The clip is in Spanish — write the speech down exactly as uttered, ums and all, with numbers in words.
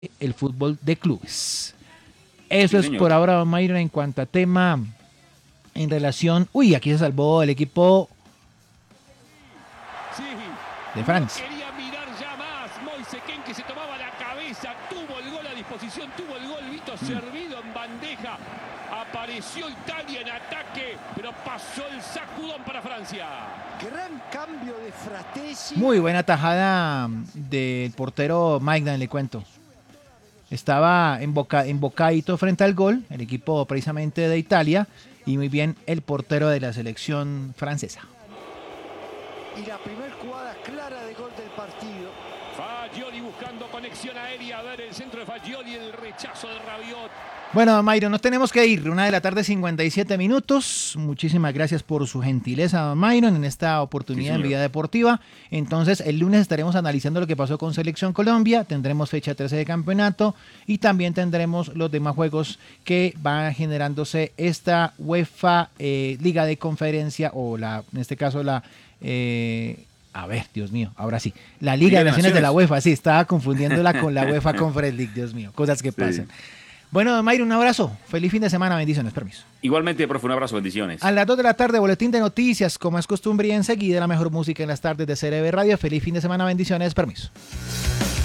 el fútbol de clubes. Eso Sí, es señor. por ahora, don Mayron, en cuanto a tema en relación... Uy, aquí se salvó el equipo Sí, de Francia. no quería mirar ya más. Moise Kean, que se tomaba la cabeza, tuvo el gol a disposición, tuvo el gol visto servido en bandeja. Apareció Italia en ataque, pero pasó el sacudón para Francia. Gran cambio de Fratesi. Muy buena tajada del portero Maignan, le cuento. Estaba emboca, embocadito frente al gol, el equipo precisamente de Italia, y muy bien el portero de la selección francesa. Y la primera jugada clara de gol del partido. Fagioli buscando conexión aérea. A ver el centro de Fagioli, el rechazo de Rabiot. Bueno, Mayron, nos tenemos que ir. Una de la tarde, cincuenta y siete minutos. Muchísimas gracias por su gentileza, don Mayron, en esta oportunidad Sí, en Vida Deportiva. Entonces, el lunes estaremos analizando lo que pasó con Selección Colombia. Tendremos fecha trece de campeonato y también tendremos los demás juegos que van generándose esta UEFA eh, Liga de Conferencia o la, en este caso la... Eh, a ver, Dios mío, ahora sí. La Liga, Liga de, de Naciones, Naciones de la UEFA, sí, estaba confundiéndola con la UEFA Conference League, Dios mío, cosas que pasan. Sí. Bueno, Mayro, un abrazo. Feliz fin de semana. Bendiciones. Permiso. Igualmente, profe, un abrazo. Bendiciones. A las dos de la tarde, boletín de noticias. Como es costumbre y enseguida, la mejor música en las tardes de C R B Radio. Feliz fin de semana. Bendiciones. Permiso.